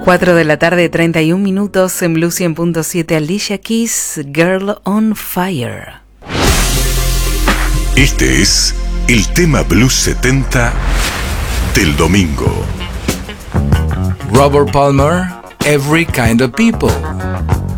4 de la tarde, 31 minutos en Blue 100.7. Alicia Keys, Girl on Fire. Este es el tema Blues 70 del domingo. Robert Palmer, Every Kind of People.